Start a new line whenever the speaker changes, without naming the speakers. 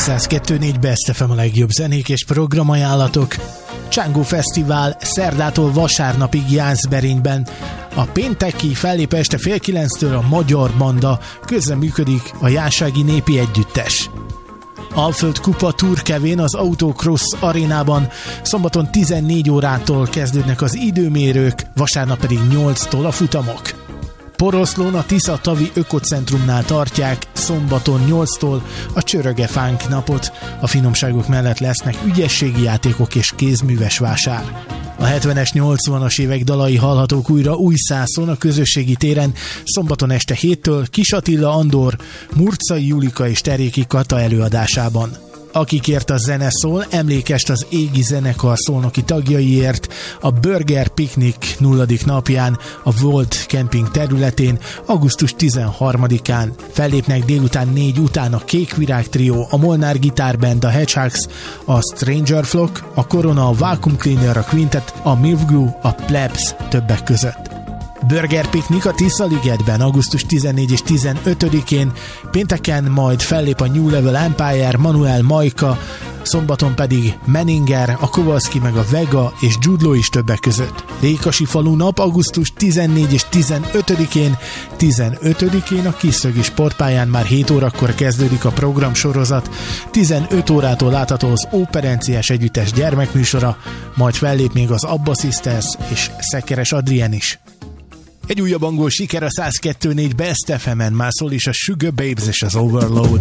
102.4 Best FM, a legjobb zenék és programajánlatok. Csángó Fesztivál szerdától vasárnapig Jászberényben. A pénteki fellép este 8:30-től a Magyar Banda, közreműködik a Jászsági Népi Együttes. Alföld Kupa Turkevén az Autocross arénában szombaton 14 órától kezdődnek az időmérők, vasárnap pedig 8-tól a futamok. Poroszlón a Tisza-tavi ökocentrumnál tartják szombaton 8-tól a Csöröge-fánk napot. A finomságok mellett lesznek ügyességi játékok és kézműves vásár. A 70-es, 80-as évek dalai hallhatók újra Újszászon a közösségi téren szombaton este 7-től Kis Attila Andor, Murczai Julika és Teréki Kata előadásában. Akikért a zene szól, emlékest az Égi zenekar szolnoki tagjaiért a Burger Picnic 0. napján a Volt Camping területén augusztus 13-án. Fellépnek délután 4 után a Kék Virág Trio, a Molnár Guitar Band, a Hedgehogs, a Stranger Flock, a Corona, a Vacuum Cleaner, a Quintet, a Milk Glue, a Plebs többek között. Burger Picnic a Tisza-ligetben augusztus 14 és 15-én, pénteken majd fellép a New Level Empire, Manuel Majka, szombaton pedig Menninger, a Kowalski meg a Vega és Jude Law is többek között. Rékasi falu nap augusztus 14 és 15-én, 15-én a Kiszögi sportpályán már 7 órakor kezdődik a programsorozat, 15 órától látható az Óperenciás Együttes gyermekműsora, majd fellép még az Abba Sisters és Szekeres Adrien is. Egy újabb angol siker a 102.4 Best FM-en, már szól is a Sugar Babes és az Overload.